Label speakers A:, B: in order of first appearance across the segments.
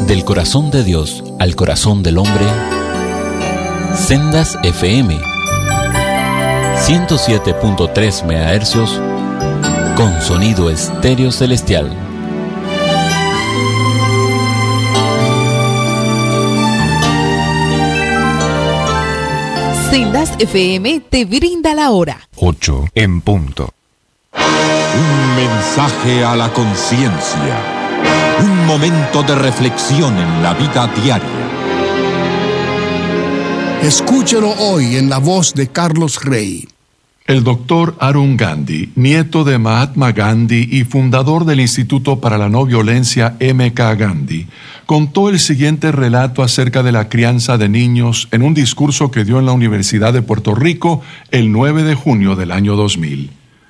A: Del corazón de Dios al corazón del hombre, Sendas FM 107.3 MHz con sonido estéreo celestial.
B: Sendas FM te brinda la hora
C: 8 en punto.
D: Un mensaje a la conciencia. Un momento de reflexión en la vida diaria.
E: Escúchelo hoy en la voz de Carlos Rey.
F: El doctor Arun Gandhi, nieto de Mahatma Gandhi y fundador del Instituto para la No Violencia M.K. Gandhi, contó el siguiente relato acerca de la crianza de niños en un discurso que dio en la Universidad de Puerto Rico el 9 de junio del año 2000.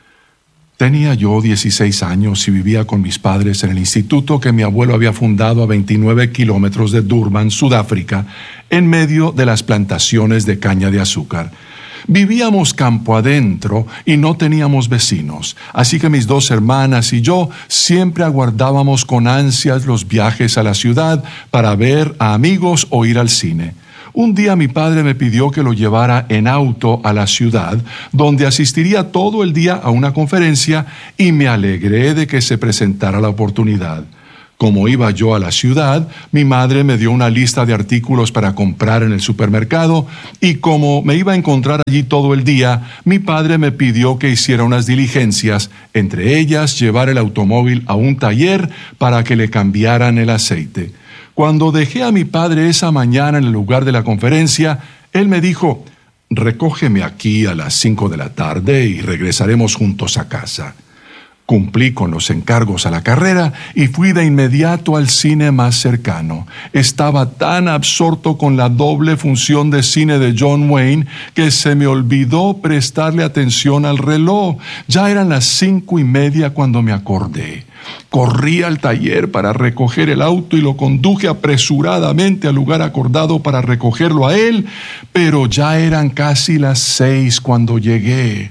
F: Tenía yo 16 años y vivía con mis padres en el instituto que mi abuelo había fundado a 29 kilómetros de Durban, Sudáfrica, en medio de las plantaciones de caña de azúcar. Vivíamos campo adentro y no teníamos vecinos, así que mis dos hermanas y yo siempre aguardábamos con ansias los viajes a la ciudad para ver a amigos o ir al cine. Un día mi padre me pidió que lo llevara en auto a la ciudad, donde asistiría todo el día a una conferencia, y me alegré de que se presentara la oportunidad. Como iba yo a la ciudad, mi madre me dio una lista de artículos para comprar en el supermercado, y como me iba a encontrar allí todo el día, mi padre me pidió que hiciera unas diligencias, entre ellas llevar el automóvil a un taller para que le cambiaran el aceite. Cuando dejé a mi padre esa mañana en el lugar de la conferencia, él me dijo: recógeme aquí a las 5 de la tarde y regresaremos juntos a casa. Cumplí con los encargos a la carrera y fui de inmediato al cine más cercano. Estaba tan absorto con la doble función de cine de John Wayne que se me olvidó prestarle atención al reloj. Ya eran las 5:30 cuando me acordé. Corrí al taller para recoger el auto y lo conduje apresuradamente al lugar acordado para recogerlo a él, pero ya eran casi las 6 cuando llegué.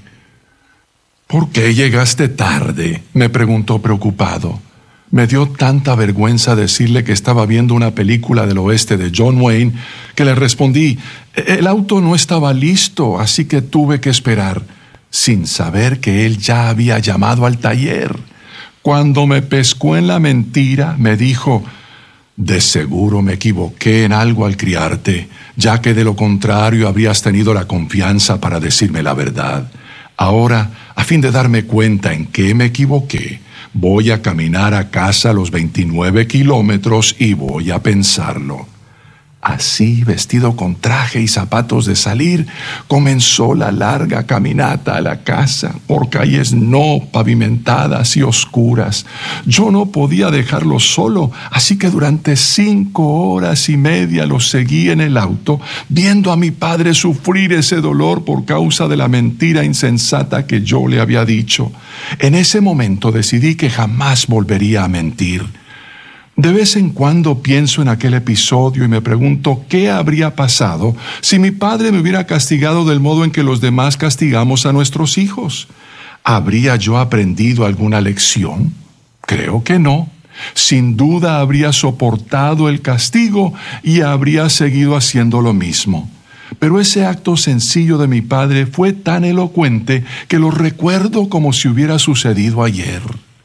F: ¿Por qué llegaste tarde?, me preguntó preocupado. Me dio tanta vergüenza decirle que estaba viendo una película del oeste de John Wayne que le respondí: el auto no estaba listo, así que tuve que esperar, sin saber que él ya había llamado al taller. Cuando me pescó en la mentira, me dijo: de seguro me equivoqué en algo al criarte, ya que de lo contrario habrías tenido la confianza para decirme la verdad. Ahora, a fin de darme cuenta en qué me equivoqué, voy a caminar a casa los 29 kilómetros y voy a pensarlo. Así, vestido con traje y zapatos de salir, comenzó la larga caminata a la casa por calles no pavimentadas y oscuras. Yo no podía dejarlo solo, así que durante 5 horas y media lo seguí en el auto, viendo a mi padre sufrir ese dolor por causa de la mentira insensata que yo le había dicho. En ese momento decidí que jamás volvería a mentir. De vez en cuando pienso en aquel episodio y me pregunto qué habría pasado si mi padre me hubiera castigado del modo en que los demás castigamos a nuestros hijos. ¿Habría yo aprendido alguna lección? Creo que no. Sin duda habría soportado el castigo y habría seguido haciendo lo mismo. Pero ese acto sencillo de mi padre fue tan elocuente que lo recuerdo como si hubiera sucedido ayer.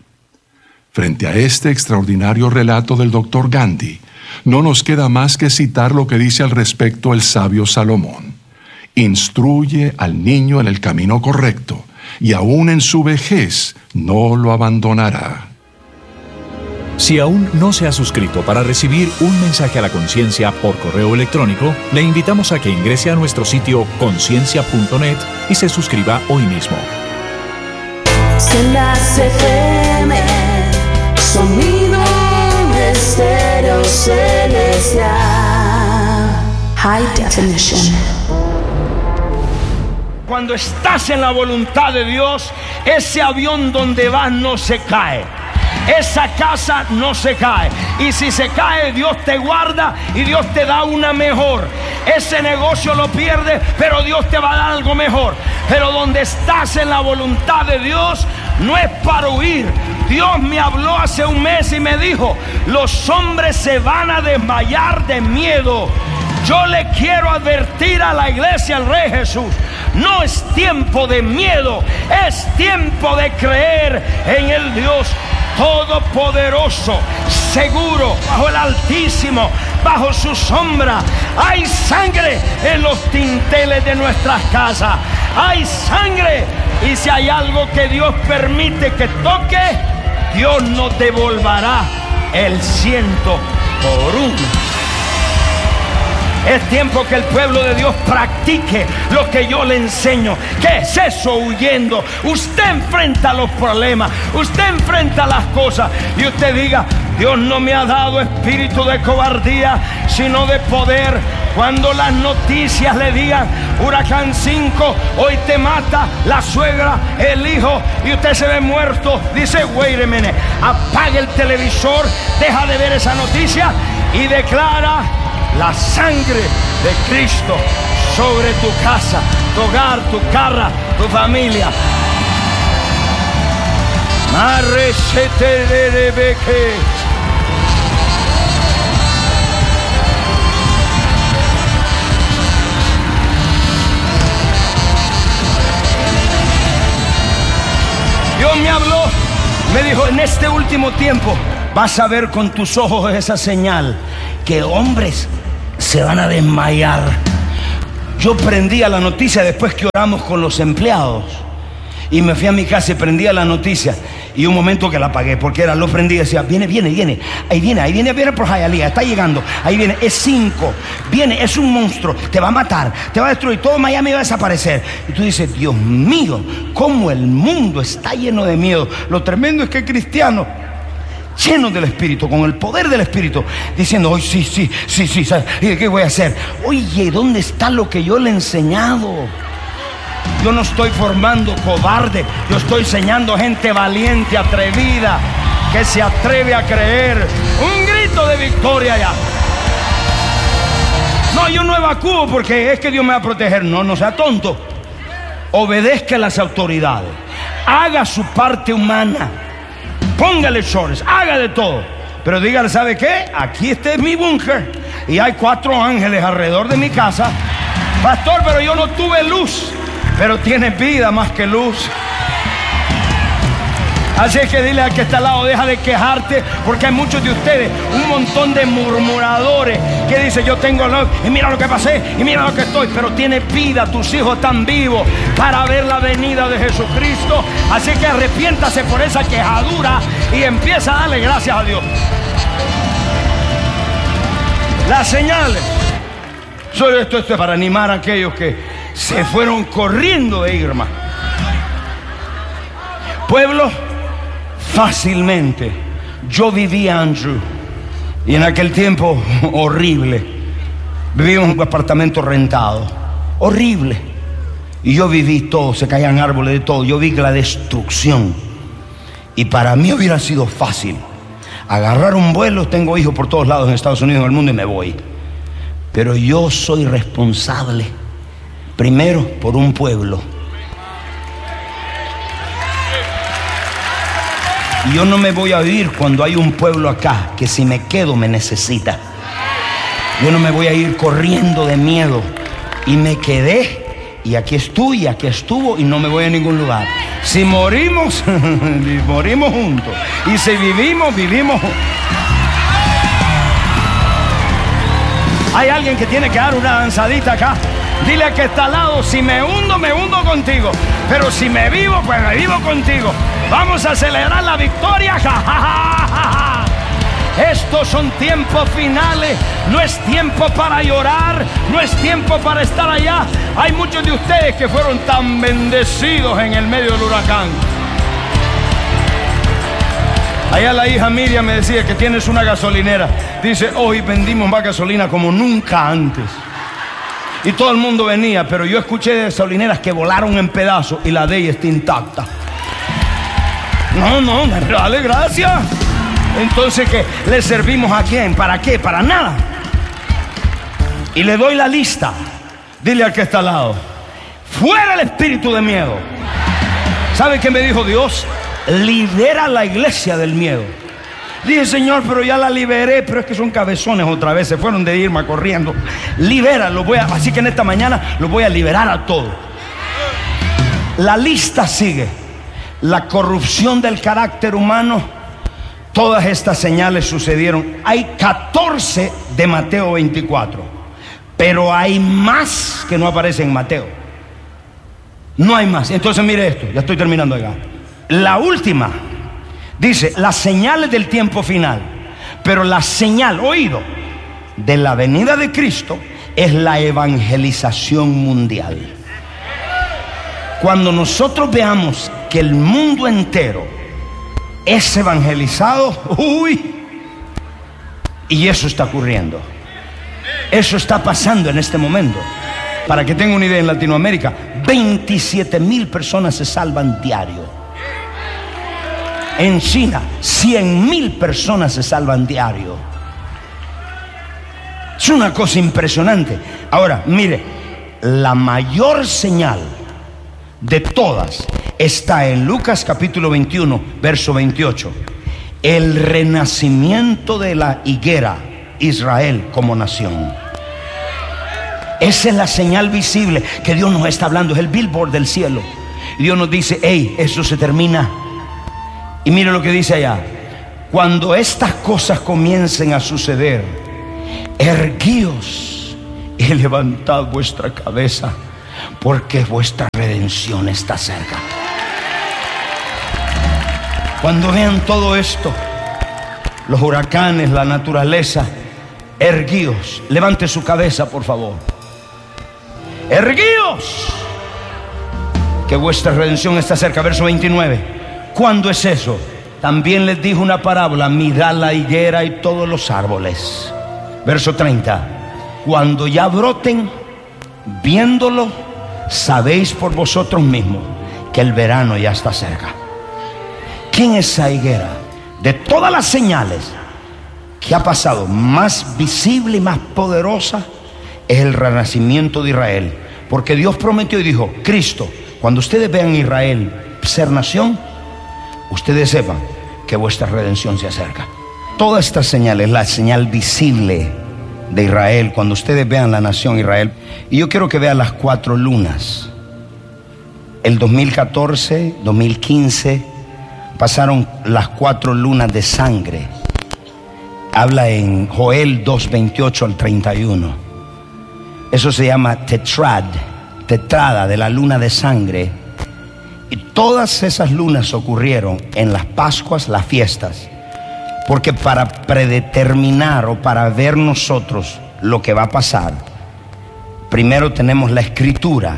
F: Frente a este extraordinario relato del Dr. Gandhi, no nos queda más que citar lo que dice al respecto el sabio Salomón. Instruye al niño en el camino correcto, y aún en su vejez no lo abandonará.
C: Si aún no se ha suscrito para recibir un mensaje a la conciencia por correo electrónico, le invitamos a que ingrese a nuestro sitio conciencia.net y se suscriba hoy mismo.
G: Sendas FM, sonido estéreo celestial, high definition.
H: Cuando estás en la voluntad de Dios, ese avión donde vas no se cae. Esa casa no se cae. Y si se cae, Dios te guarda y Dios te da una mejor. Ese negocio lo pierdes, pero Dios te va a dar algo mejor. Pero donde estás en la voluntad de Dios, no es para huir. Dios me habló hace un mes y me dijo: los hombres se van a desmayar de miedo. Yo le quiero advertir a la iglesia, al Rey Jesús: no es tiempo de miedo, es tiempo de creer en el Dios Todopoderoso, seguro, bajo el Altísimo, bajo su sombra. Hay sangre en los tinteles de nuestras casas, hay sangre, y si hay algo que Dios permite que toque, Dios nos devolverá el 100 por 1. Es tiempo que el pueblo de Dios practique lo que yo le enseño. ¿Qué es eso? Huyendo. Usted enfrenta los problemas, usted enfrenta las cosas y usted diga: Dios no me ha dado espíritu de cobardía, sino de poder. Cuando las noticias le digan: huracán 5, hoy te mata la suegra, el hijo, y usted se ve muerto, dice: wait a minute, apague el televisor, deja de ver esa noticia y declara la sangre de Cristo sobre tu casa, tu hogar, tu carra, tu familia. Dios me habló, me dijo: en este último tiempo vas a ver con tus ojos esa señal, que hombres se van a desmayar. Yo prendía la noticia después que oramos con los empleados, y me fui a mi casa y prendía la noticia, y un momento que la apagué, porque lo prendí y decía: viene, ahí viene por Hialeah, está llegando, ahí viene, es 5, viene, es un monstruo, te va a matar, te va a destruir, todo Miami va a desaparecer. Y tú dices: Dios mío, cómo el mundo está lleno de miedo. Lo tremendo es que cristianos llenos del Espíritu, con el poder del Espíritu, diciendo: hoy sí, ¿sabes? ¿Y qué voy a hacer? Oye, ¿dónde está lo que yo le he enseñado? Yo no estoy formando cobarde, yo estoy enseñando gente valiente, atrevida, que se atreve a creer. Un grito de victoria ya. No, yo no evacúo porque es que Dios me va a proteger. No sea tonto. Obedezca a las autoridades, haga su parte humana, póngale shorts, haga de todo, pero dígale: ¿sabe qué? Aquí este es mi búnker y hay 4 ángeles alrededor de mi casa. Pastor, pero yo no tuve luz. Pero tienes vida más que luz. Así es que dile al que está al lado: deja de quejarte, porque hay muchos de ustedes, un montón de murmuradores, que dicen: yo tengo luz, y mira lo que pasé, y mira lo que estoy. Pero tienes vida, tus hijos están vivos para ver la venida de Jesucristo. Así que arrepiéntase por esa quejadura y empieza a darle gracias a Dios. Las señales. Solo esto es para animar a aquellos que se fueron corriendo de Irma. Pueblo, fácilmente. Yo vivía, Andrew, y en aquel tiempo horrible. Vivía en un apartamento rentado, horrible. Y yo viví todo, se caían árboles de todo. Yo vi la destrucción. Y para mí hubiera sido fácil agarrar un vuelo. Tengo hijos por todos lados en Estados Unidos, en el mundo, y me voy. Pero yo soy responsable, primero, por un pueblo. Y yo no me voy a ir cuando hay un pueblo acá que si me quedo me necesita. Yo no me voy a ir corriendo de miedo. Y me quedé, y aquí estoy, y aquí estuvo, y no me voy a ningún lugar. Si morimos, morimos juntos. Y si vivimos, vivimos juntos. Hay alguien que tiene que dar una danzadita acá. Dile al que está al lado: si me hundo, me hundo contigo. Pero si me vivo, pues me vivo contigo. Vamos a celebrar la victoria. Estos son tiempos finales. No es tiempo para llorar, no es tiempo para estar allá. Hay muchos de ustedes que fueron tan bendecidos en el medio del huracán. Allá la hija Miriam me decía que tienes una gasolinera. Dice: hoy vendimos más gasolina como nunca antes. Y todo el mundo venía, pero yo escuché de gasolineras que volaron en pedazos y la de ella está intacta. No, dale gracias. Entonces, ¿qué? ¿Le servimos a quién? ¿Para qué? Para nada. Y le doy la lista. Dile al que está al lado: fuera el espíritu de miedo. ¿Sabe qué me dijo Dios? Libera a la iglesia del miedo. Dije, Señor, pero ya la liberé, pero es que son cabezones otra vez, se fueron de Irma corriendo. Libéralo, así que en esta mañana los voy a liberar a todos. La lista sigue. La corrupción del carácter humano. Todas estas señales sucedieron. Hay 14 de Mateo 24, pero hay más que no aparecen en Mateo. No hay más. Entonces mire esto, ya estoy terminando acá. La última dice las señales del tiempo final, pero la señal, oído, de la venida de Cristo es la evangelización mundial. Cuando nosotros veamos que el mundo entero es evangelizado, y eso está ocurriendo. Eso está pasando en este momento. Para que tengan una idea, en Latinoamérica 27,000 personas se salvan diario. En China 100,000 personas se salvan diario. Es una cosa impresionante. Ahora, mire, la mayor señal de todas está en Lucas capítulo 21, verso 28. El renacimiento de la higuera, Israel como nación. Esa es la señal visible que Dios nos está hablando. Es el billboard del cielo. Y Dios nos dice, hey, eso se termina. Y mire lo que dice allá. Cuando estas cosas comiencen a suceder, erguíos y levantad vuestra cabeza, porque vuestra redención está cerca. Cuando vean todo esto, los huracanes, la naturaleza, erguíos, levante su cabeza por favor. Erguíos, que vuestra redención está cerca. Verso 29. ¿Cuándo es eso? También les dijo una parábola: mirad la higuera y todos los árboles. Verso 30. Cuando ya broten, viéndolo, sabéis por vosotros mismos que el verano ya está cerca. ¿Quién es esa higuera? De todas las señales que ha pasado, más visible y más poderosa es el renacimiento de Israel. Porque Dios prometió y dijo: Cristo, cuando ustedes vean a Israel ser nación, ustedes sepan que vuestra redención se acerca. Todas estas señales, la señal visible de Israel, cuando ustedes vean la nación Israel. Y yo quiero que vean las 4 lunas. El 2014, 2015 pasaron las 4 lunas de sangre. Habla en Joel 2:28 al 31. Eso se llama tetrada de la luna de sangre. Y todas esas lunas ocurrieron en las Pascuas, las fiestas, porque para predeterminar o para ver nosotros lo que va a pasar, primero tenemos la Escritura,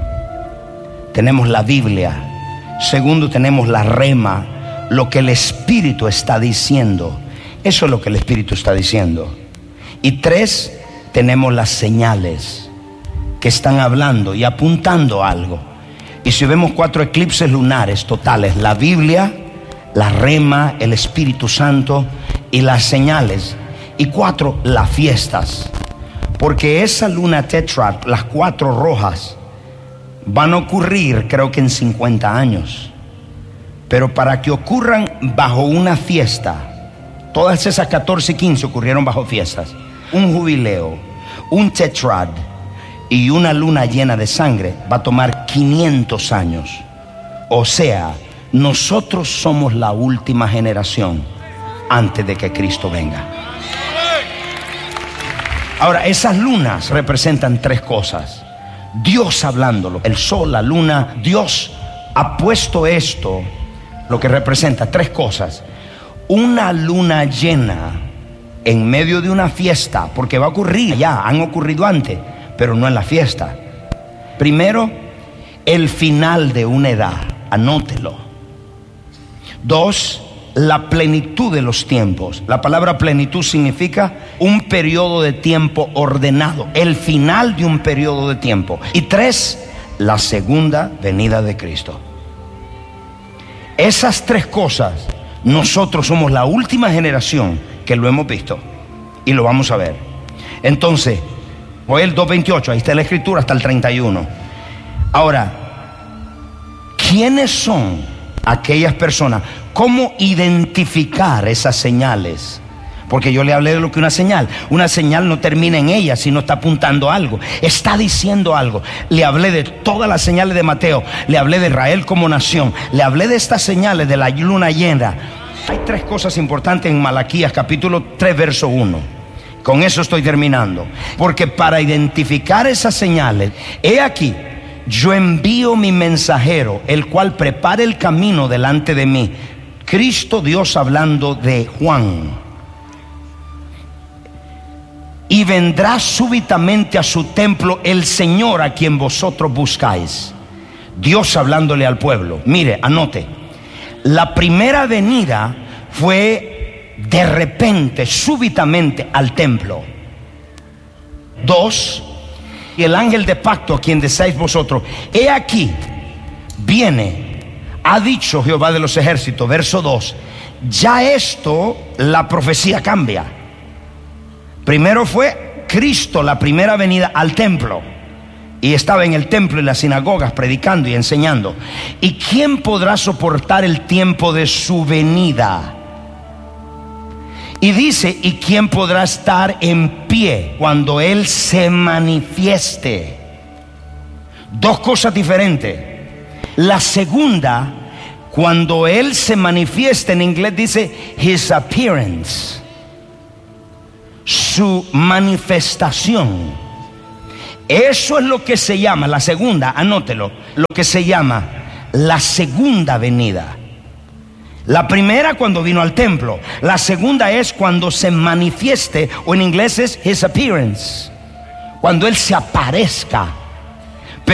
H: tenemos la Biblia. Segundo, tenemos la rema, lo que el Espíritu está diciendo. Eso es lo que el Espíritu está diciendo. Y 3, tenemos las señales que están hablando y apuntando a algo. Y si vemos 4 eclipses lunares totales: la Biblia, la rema, el Espíritu Santo y las señales. Y 4, las fiestas. Porque esa luna tetrad, las 4 rojas, van a ocurrir creo que en 50 años. Pero para que ocurran bajo una fiesta, todas esas 14 y 15 ocurrieron bajo fiestas. Un jubileo, un tetrad y una luna llena de sangre va a tomar 500 años. O sea, nosotros somos la última generación antes de que Cristo venga. Ahora, esas lunas representan 3 cosas. Dios hablándolo, el sol, la luna. Dios ha puesto esto, lo que representa 3 cosas. Una luna llena en medio de una fiesta, porque va a ocurrir, ya han ocurrido antes, pero no en la fiesta. Primero, el final de una edad, anótelo. 2, la plenitud de los tiempos. La palabra plenitud significa un periodo de tiempo ordenado, el final de un periodo de tiempo. Y 3, la segunda venida de Cristo. Esas 3 cosas, nosotros somos la última generación que lo hemos visto y lo vamos a ver. Entonces, Joel 2:28, ahí está la escritura hasta el 31. Ahora, ¿quiénes son aquellas personas. ¿Cómo identificar esas señales? Porque yo le hablé de lo que una señal no termina en ella, sino está apuntando algo, está diciendo algo. Le hablé de todas las señales de Mateo, le hablé de Israel como nación, le hablé de estas señales de la luna llena. Hay 3 cosas importantes en Malaquías capítulo 3 verso 1. Con eso estoy terminando. Porque para identificar esas señales, he aquí, yo envío mi mensajero, el cual prepara el camino delante de mí. Cristo Dios hablando de Juan. Y vendrá súbitamente a su templo el Señor a quien vosotros buscáis. Dios hablándole al pueblo. Mire, anote. La primera venida fue de repente, súbitamente al templo. 2, y el ángel de pacto a quien deseáis vosotros. He aquí, viene, ha dicho Jehová de los ejércitos, verso 2. Ya esto, la profecía cambia. Primero fue Cristo, la primera venida al templo. Y estaba en el templo y las sinagogas predicando y enseñando. ¿Y quién podrá soportar el tiempo de su venida? Y dice, ¿y quién podrá estar en pie cuando Él se manifieste? 2 cosas diferentes. La segunda, cuando Él se manifiesta, en inglés dice His appearance, su manifestación. Eso es lo que se llama, la segunda, anótelo, lo que se llama la segunda venida. La primera cuando vino al templo, la segunda es cuando se manifieste, o en inglés es His appearance, cuando Él se aparezca